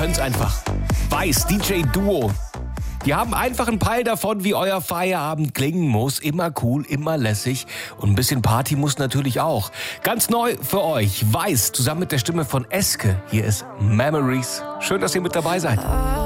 können's einfach. Weiß, DJ-Duo. Die haben einfach einen Peil davon, wie euer Feierabend klingen muss. Immer cool, immer lässig. Und ein bisschen Party muss natürlich auch. Ganz neu für euch. Weiß, zusammen mit der Stimme von Eske. Hier ist Memories. Schön, dass ihr mit dabei seid.